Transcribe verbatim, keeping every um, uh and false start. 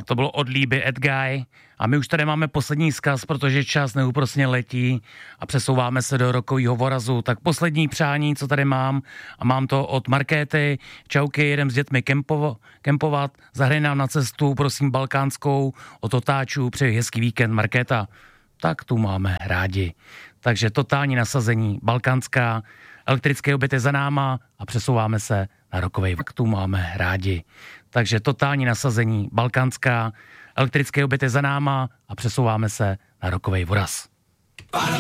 A to bylo od Líby Ed Guy. A my už tady máme poslední vzkaz, protože čas neúprosně letí a přesouváme se do rokového vorazu. Tak poslední přání, co tady mám, a mám to od Markéty. Čauky, jedem s dětmi kempovo, kempovat, zahraj nám na cestu, prosím, balkánskou, od otáčů, přeji hezký víkend, Markéta. Tak tu máme rádi. Takže totální nasazení, balkánská, elektrické obyty za náma a přesouváme se na rokovej. Tak tu máme rádi. Takže totální nasazení, balkánská, elektrické obyty za náma a přesouváme se na rokovej voraz.